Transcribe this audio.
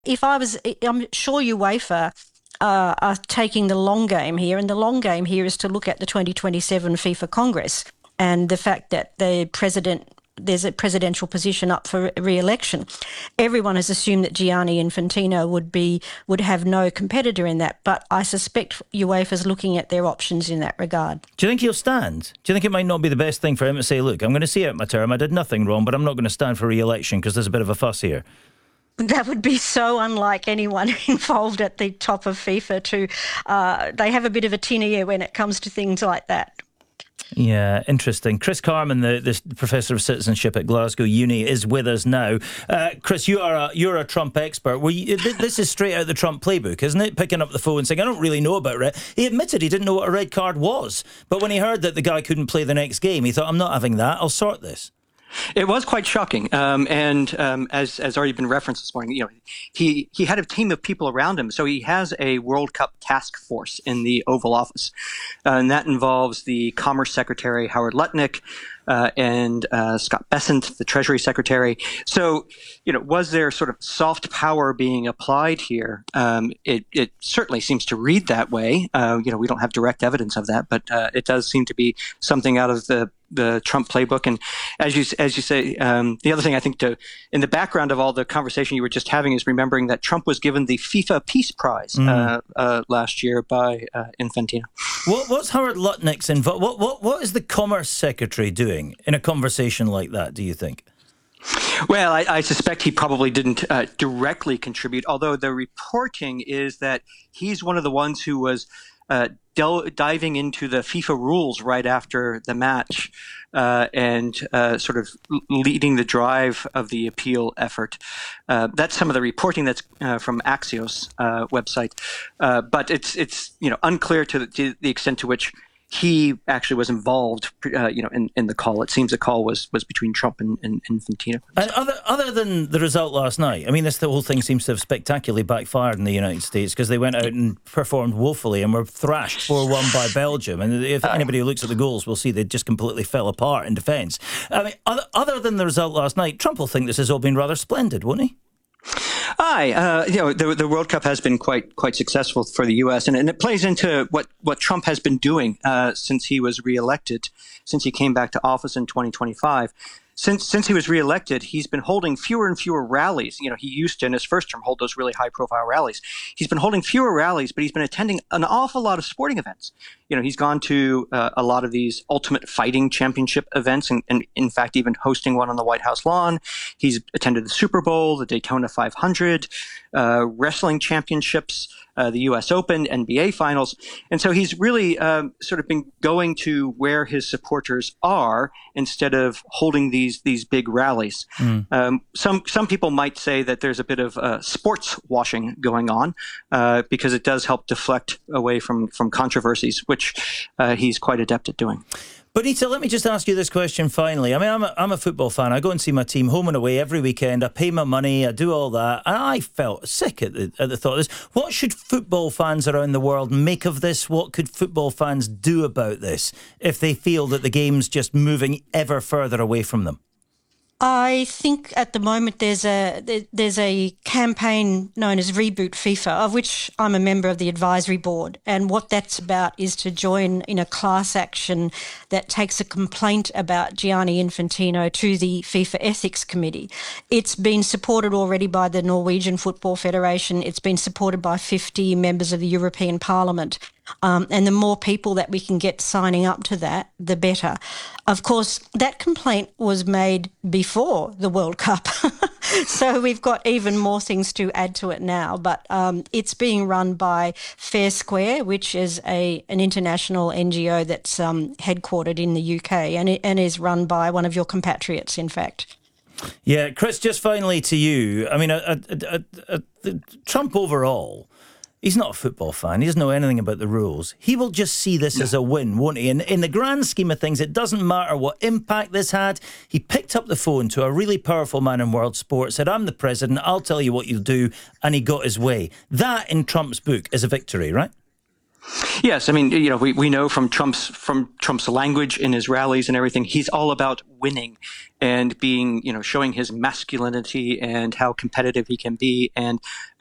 I'm sure UEFA are taking the long game here, and the long game here is to look at the 2027 FIFA Congress and the fact that there's a presidential position up for re-election. Everyone has assumed that Gianni Infantino would have no competitor in that, but I suspect UEFA's looking at their options in that regard. Do you think he'll stand? Do you think it might not be the best thing for him to say, look, I'm going to see out my term, I did nothing wrong, but I'm not going to stand for re-election because there's a bit of a fuss here? That would be so unlike anyone involved at the top of FIFA they have a bit of a tin ear when it comes to things like that. Yeah, interesting. Chris Carman, the Professor of Citizenship at Glasgow Uni, is with us now. Chris, you're a Trump expert. This is straight out of the Trump playbook, isn't it? Picking up the phone and saying, I don't really know about it. He admitted he didn't know what a red card was. But when he heard that the guy couldn't play the next game, he thought, I'm not having that, I'll sort this. It was quite shocking, and as already been referenced this morning, he had a team of people around him. So he has a World Cup task force in the Oval Office, and that involves the Commerce Secretary Howard Lutnick and Scott Bessent, the Treasury Secretary. So, was there sort of soft power being applied here? It certainly seems to read that way. We don't have direct evidence of that, but it does seem to be something out of the Trump playbook. And as you say, the other thing I think in the background of all the conversation you were just having is remembering that Trump was given the FIFA Peace Prize last year by Infantino. What's Howard Lutnick's involved? What is the Commerce Secretary doing in a conversation like that, do you think? Well, I suspect he probably didn't directly contribute, although the reporting is that he's one of the ones who was diving into the FIFA rules right after the match and sort of leading the drive of the appeal effort. That's some of the reporting that's from Axios website, but it's unclear to the extent to which he actually was involved, in the call. It seems the call was between Trump and Infantino. And other than the result last night, I mean, the whole thing seems to have spectacularly backfired in the United States because they went out and performed woefully and were thrashed 4-1 by Belgium. And if anybody who looks at the goals will see they just completely fell apart in defence. I mean, other than the result last night, Trump will think this has all been rather splendid, won't he? The World Cup has been quite successful for the U.S. and it plays into what Trump has been doing since he was reelected, since he came back to office in 2025. Since he was reelected, he's been holding fewer and fewer rallies. He used to, in his first term, hold those really high-profile rallies. He's been holding fewer rallies, but he's been attending an awful lot of sporting events. He's gone to a lot of these Ultimate Fighting Championship events, and in fact, even hosting one on the White House lawn. He's attended the Super Bowl, the Daytona 500, wrestling championships, the U.S. Open, NBA finals. And so he's really sort of been going to where his supporters are instead of holding these big rallies. Some people might say that there's a bit of sports washing going on because it does help deflect away from controversies, which he's quite adept at doing. Bonita, let me just ask you this question finally. I mean, I'm a football fan. I go and see my team home and away every weekend. I pay my money. I do all that. And I felt sick at the thought of this. What should football fans around the world make of this? What could football fans do about this if they feel that the game's just moving ever further away from them? I think at the moment there's a campaign known as Reboot FIFA, of which I'm a member of the advisory board. And what that's about is to join in a class action that takes a complaint about Gianni Infantino to the FIFA Ethics Committee. It's been supported already by the Norwegian Football Federation. It's been supported by 50 members of the European Parliament. And the more people that we can get signing up to that, the better. Of course, that complaint was made before the World Cup. So we've got even more things to add to it now. But it's being run by Fair Square, which is an international NGO that's headquartered in the UK and is run by one of your compatriots, in fact. Yeah, Chris, just finally to you. I mean, Trump overall, he's not a football fan. He doesn't know anything about the rules. He will just see this as a win, won't he? And in the grand scheme of things, it doesn't matter what impact this had. He picked up the phone to a really powerful man in world sport, said, I'm the president, I'll tell you what you'll do, and he got his way. That, in Trump's book, is a victory, right? Yes, I mean, we know from Trump's language in his rallies and everything, he's all about winning and being, showing his masculinity and how competitive he can be. And